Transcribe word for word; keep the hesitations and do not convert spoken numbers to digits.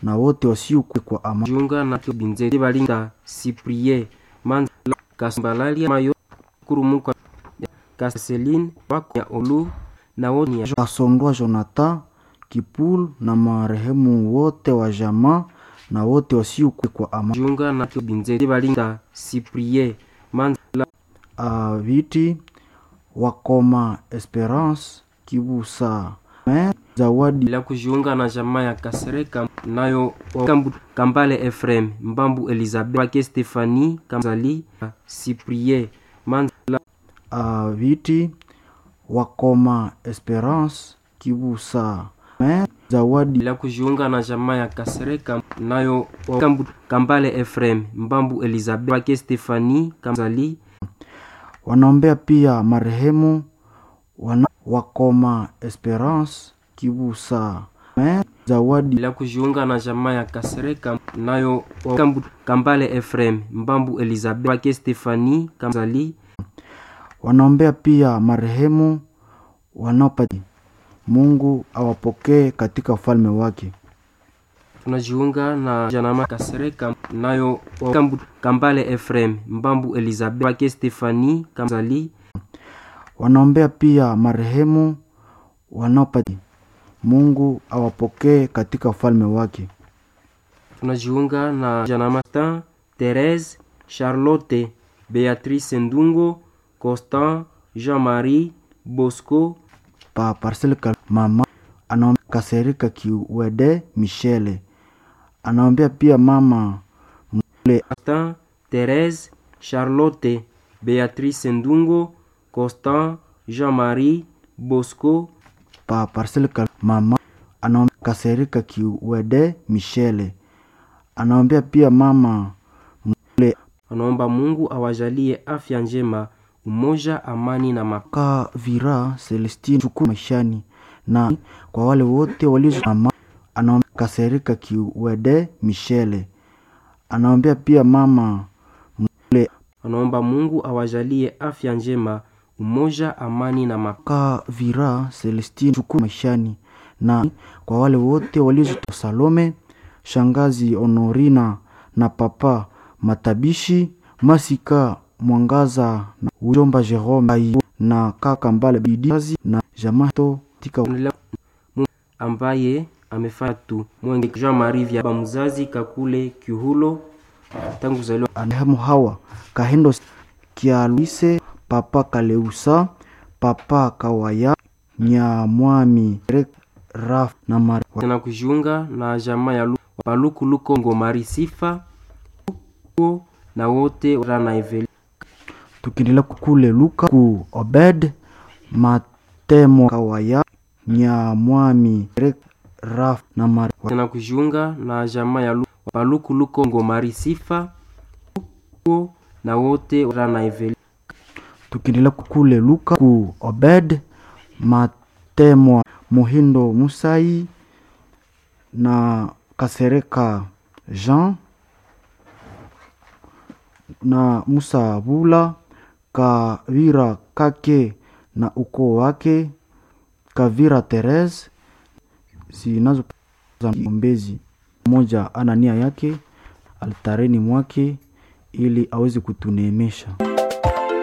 na wote wasiokuwa kwa amani. Junga na Binzeti Balinda Cyprien Manza Kasambalalia Mayo Kurumuka Kaseline wako ya Olu na wote ya Kasondwa Jonathan Kipul na marehemu wote wa jamaa na wote wasiokuwa kwa amani. Junga na Binzeti Balinda Cyprien Manza uh, viti wakoma Esperance Kibusa zawadi la kujiunga na jamaa ya Kasereka nayo Kambu, Kambale Efrem Mbambu Elizabeth wake Stefani Kamzali Cyprien Manza uh, viti wakoma Esperance Kibusa zawadi la kujiunga na jamaa ya Kasereka nayo Kambu, Kambale Efrem Mbambu Elizabeth wake Stefani Kamzali. Wanaombea pia marehemu wana wakoma Esperance Kibusa zawadi la kujiunga na jamaa ya Kasereka nayo Kambu, Kambale Efrem Mbambu Elizabeth wake Stefani Kamzali. Wanaombea pia marehemu wanaopati Mungu awapokee katika ufalme wake. Tunajiunga na janama Kasereka nayo Kambu, Kambale Efrem Mbambu Elizabeth wake Stefani Kamzali. Wanaombea pia marehemu wanaopati Mungu awapokee katika ufalme wake. Tunajiunga na janama Tan, Therese, Charlotte, Beatrice Ndungo, Constant, Jean-Marie, Bosco pa parcelle mama anaombea Kasereka Kiwede Michele. Anaombea pia mama mle Tan, Therese, Charlotte, Beatrice Ndungo, Constant, Jean-Marie, Bosco pa parcelle mama anaombea Kasereka Kiwede Michele. Anaombea pia mama mle anaomba Mungu awajalie afya njema, umoja, amani na maka vira Celestine chukua maishani na kwa wale wote walio mama anaombea Kasereka Kiwede Michele. Anaombea pia mama mle anaomba Mungu awajalie afya njema, umoja, amani na maka vira Celestine chukua maishani na kwa wale wote walio Salome, shangazi Honorina na papa Matabishi, Masika Mwangaza na ujomba Jerome na kaka Mbale Bidiazi na jamato tika ambaye amefatu mwenge Jean-Marie vya bamuzazi Kakule Kihulo tangu zaliwa anehemu hawa Kahendo Kialwise, papa Kaleusa, papa Kawaya Nyamwami Raf na Mari na kujiunga na jamaa ya Paluku Lukongo Mari Sifa na wote wana Eveli. Tukiendelea kule Luka ku Obed Matemo Kawaya Nyamwami Raf na Mari na kujiunga na jamaa ya Paluku Lukongo Mari Sifa na wote wana Eveli. Tukiendelea kule Luka ku Obed Matemo Muhindo Musai na Kasereka Jean na Musa Bula Kavira Kake na ukoo wake Kavira Therese zinazo za ombezi moja ana nia yake altareni mwake ili aweze kutuneemesha.